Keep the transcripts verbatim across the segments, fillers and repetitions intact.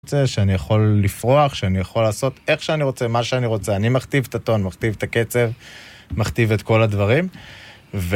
שאני יכול לפרוח, שאני יכול לעשות איך שאני רוצה, מה שאני רוצה. אני מכתיב את הטון, מכתיב את הקצב, מכתיב את כל הדברים. ו...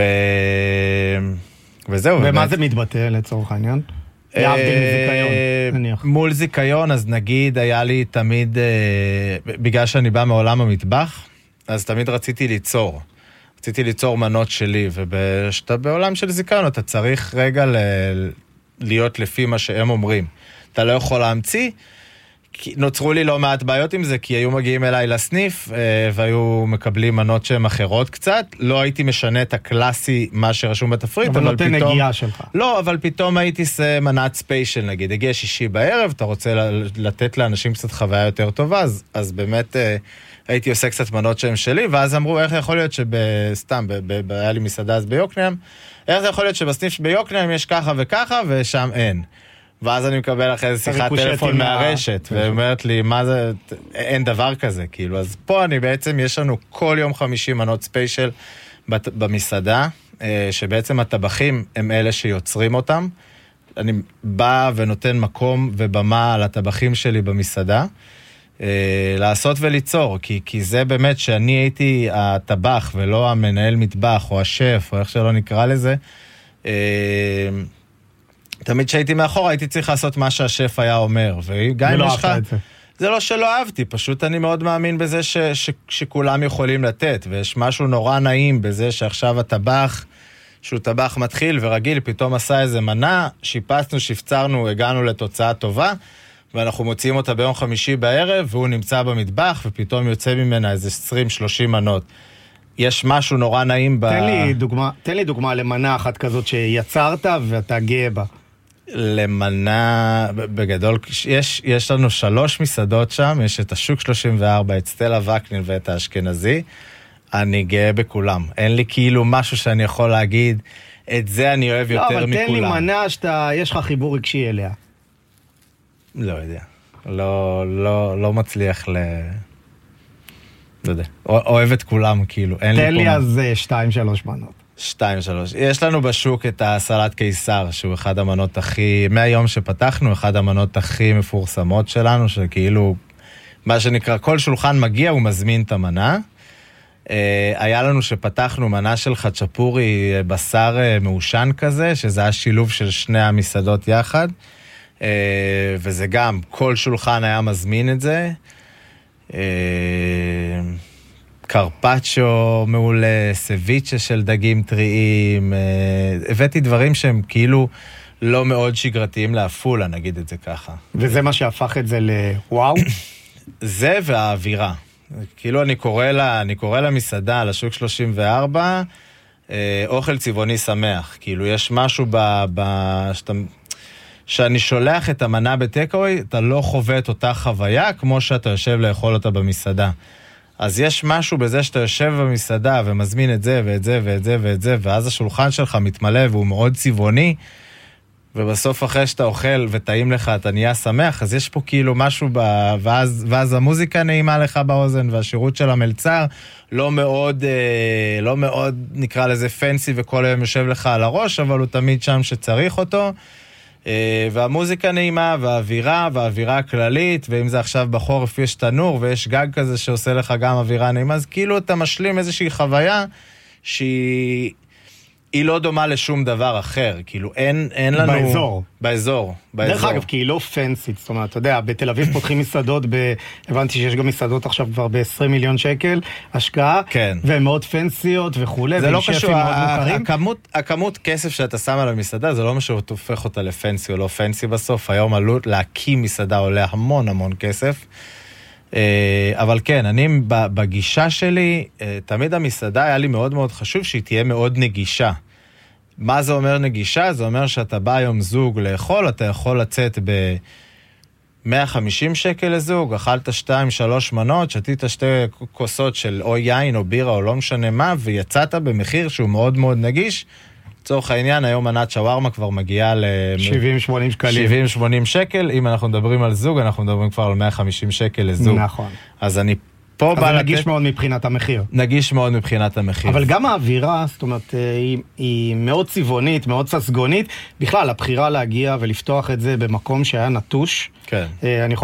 וזהו. ומה באמת... זה מתבטא לצורך העניין? להבדיל מזיקיון, נניח. מול זיקיון, אז נגיד, היה לי תמיד, בגלל שאני בא מעולם המטבח, אז תמיד רציתי ליצור. רציתי ליצור מנות שלי, ובעולם של זיקיון אתה צריך רגע ל... להיות לפי מה שהם אומרים. אתה לא יכול להמציא, נוצרו לי לא מעט בעיות עם זה, כי היו מגיעים אליי לסניף, והיו מקבלים מנות שהן אחרות קצת, לא הייתי משנה את הקלאסי, מה שרשום בתפריט, אבל נותן פתאום... נגיעה שלך. לא, אבל פתאום הייתי מנת ספיישל, נגיד, הגיע שישי בערב, אתה רוצה לתת לאנשים קצת חוויה יותר טובה, אז, אז באמת הייתי עושה קצת מנות שהן שלי, ואז אמרו, איך יכול להיות שבסתם, היה לי מסעדה אז ביוקנעם, איך זה יכול להיות שבסניף ביוקנעם יש ככה וככה, ושם אין. ואז אני מקבל אחרי איזה שיחת טלפון מהרשת, ואומרת לי, מה זה, אין דבר כזה, כאילו. אז פה אני בעצם, יש לנו כל יום חמישי מנות ספיישל במסעדה, שבעצם הטבחים הם אלה שיוצרים אותם. אני בא ונותן מקום ובמה על הטבחים שלי במסעדה, לעשות וליצור, כי, כי זה באמת שאני הייתי הטבח ולא המנהל מטבח או השף או איך שלא נקרא לזה, תמיד שהייתי מאחור הייתי צריך לעשות מה שהשף היה אומר, וגם אם יש לך... זה לא שלא אהבתי, פשוט אני מאוד מאמין בזה ש, ש, שכולם יכולים לתת, ויש משהו נורא נעים בזה שעכשיו הטבח, שהוא טבח מתחיל ורגיל, פתאום עשה איזה מנה, שיפצנו, שפצרנו, הגענו לתוצאה טובה, ואנחנו מוציאים אותה ביום חמישי בערב, והוא נמצא במטבח, ופתאום יוצא ממנה איזה עשרים שלושים מנות. יש משהו נורא נעים ב... תן לי דוגמה, תן לי דוגמה למנה אחת כזאת שיצרת ואתה גאה בה. למנה, בגדול, יש, יש לנו שלוש מסעדות שם, יש את השוק שלושים וארבע, את סטלה וקנין ואת האשכנזי, אני גאה בכולם. אין לי כאילו משהו שאני יכול להגיד, את זה אני אוהב יותר מכולם. לא, אבל תן לי מנה שאתה, יש לך חיבור רגשי אליה. לא יודע. לא, לא, לא מצליח ל... לא יודע. אוהב את כולם, כאילו. תן לי אז שתיים, שלוש מנות. שתיים, שלוש. יש לנו בשוק את הסלט קיסר, שהוא אחד המנות הכי... מהיום שפתחנו, אחד המנות הכי מפורסמות שלנו, שכאילו, מה שנקרא, כל שולחן מגיע, הוא מזמין את המנה. היה לנו שפתחנו מנה של חצ'פורי, בשר מעושן כזה, שזה היה שילוב של שני המסעדות יחד. וזה גם, כל שולחן היה מזמין את זה. קרפצ'ו מעולה, סביצ'ה של דגים טריים, הבאתי דברים שהם כאילו לא מאוד שגרתיים לאפולה, נגיד את זה ככה. וזה מה שהפך את זה לוואו? זה והאווירה. כאילו אני קורא לה, אני קורא למסעדה, לשוק שלושים וארבע, אוכל צבעוני שמח. כאילו יש משהו ב... ב שאתה... שאני שולח את המנה בטקאווי, אתה לא חווה את אותה חוויה, כמו שאתה יושב לאכול אותה במסעדה. אז יש משהו בזה שאתה יושב במסעדה, ומזמין את זה, ואת זה, ואת זה, ואת זה, ואז השולחן שלך מתמלא, והוא מאוד צבעוני, ובסוף אחרי שאתה אוכל וטעים לך, אתה נהיה שמח, אז יש פה כאילו משהו, ב... ואז, ואז המוזיקה נעימה לך באוזן, והשירות של המלצר, לא מאוד, לא מאוד, נקרא לזה פנסי, וכל היום יושב לך על הראש, אבל הוא תמיד שם שצריך אותו, והמוזיקה נעימה, והאווירה, והאווירה הכללית, ואם זה עכשיו בחורף יש תנור, ויש גג כזה שעושה לך גם אווירה נעימה, אז כאילו אתה משלים איזושהי חוויה, שהיא היא לא דומה לשום דבר אחר, כאילו אין, אין לנו... באזור. באזור, באזור. דרך אגב, כי היא לא פנסית, זאת אומרת, אתה יודע, בתל אביב פותחים מסעדות, ב... הבנתי שיש גם מסעדות עכשיו כבר ב-עשרים מיליון שקל, השקעה, כן. והן מאוד פנסיות וכו'. זה לא קשור, הכמות, הכמות כסף שאתה שם על המסעדה, זה לא משהו שתופך אותה לפנסי או לא פנסי בסוף, היום עלות להקים מסעדה עולה המון המון כסף, אבל כן, אני בגישה שלי, תמיד המסעדה היה לי מאוד מאוד חשוב שהיא תהיה מאוד נגישה. מה זה אומר נגישה? זה אומר שאתה בא היום זוג לאכול, אתה יכול לצאת ב-מאה וחמישים שקל לזוג, אכלת שתיים, שלוש מנות, שתית שתי כוסות של או יין או בירה או לא משנה מה, ויצאת במחיר שהוא מאוד מאוד נגיש. לצורך העניין, היום מנת שווארמה כבר מגיעה ל... שבעים שמונים שקלים. שבעים שמונים שקל, אם אנחנו מדברים על זוג, אנחנו מדברים כבר על מאה וחמישים שקל לזוג. נכון. אז אני פה אז זה נגיש מאוד מבחינת המחיר. נגיש מאוד מבחינת המחיר. אבל גם האווירה, זאת אומרת, היא, היא מאוד צבעונית, מאוד ססגונית. בכלל, הבחירה להגיע ולפתוח את זה במקום שהיה נטוש. כן. אני יכול